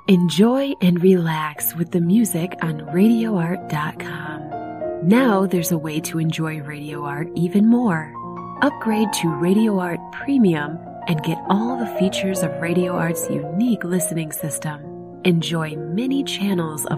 Enjoy and relax with the music on RadioArt.com. Now there's a way to enjoy Radio Art even more. Upgrade to Radio Art Premium and get all the features of Radio Art's unique listening system. Enjoy many channels of